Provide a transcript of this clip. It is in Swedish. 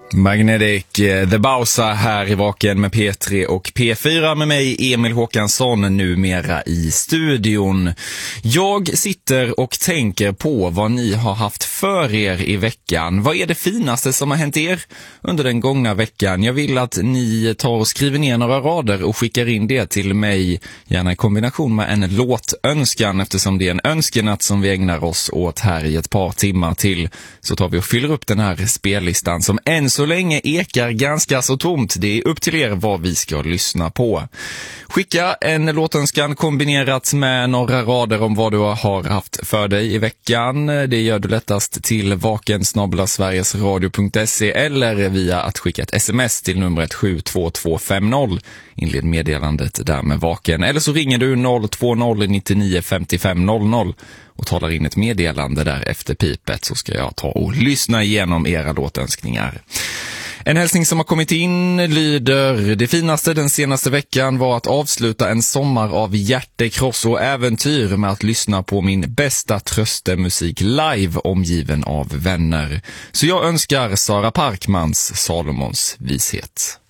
Magnetic, The Bausa här i Vaken med P3 och P4 med mig Emil Håkansson numera i studion. Jag sitter och tänker på vad ni har haft för er i veckan. Vad är det finaste som har hänt er under den gångna veckan? Jag vill att ni tar och skriver ner några rader och skickar in det till mig, gärna i kombination med en låtönskan, eftersom det är en önskenatt som vi ägnar oss åt här i ett par timmar till. Så tar vi och fyller upp den här spellistan som än så länge ekar ganska så tomt. Det är upp till er vad vi ska lyssna på. Skicka en låtönskan kombinerat med några rader om vad du har haft för dig i veckan. Det gör du lättast till vaken@sverigesradio.se eller via att skicka ett sms till numret 72250. Inled meddelandet där med Vaken. Eller så ringer du 020 99 55 00 och talar in ett meddelande där efter pipet, så ska jag ta och lyssna igenom era låtönskningar. En hälsning som har kommit in lyder: det finaste den senaste veckan var att avsluta en sommar av hjärtekross och äventyr med att lyssna på min bästa tröstemusik live omgiven av vänner. Så jag önskar Sara Parkmans Salomons vishet.